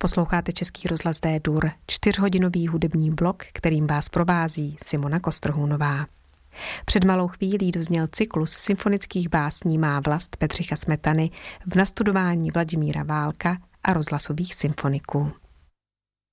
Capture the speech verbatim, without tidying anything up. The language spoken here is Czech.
Posloucháte Český rozhlas D-dur, čtyřhodinový hudební blok, kterým vás provází Simona Kostrhůnová. Před malou chvílí dozněl cyklus symfonických básní Má vlast Bedřicha Smetany v nastudování Vladimíra Válka a rozhlasových symfoniků.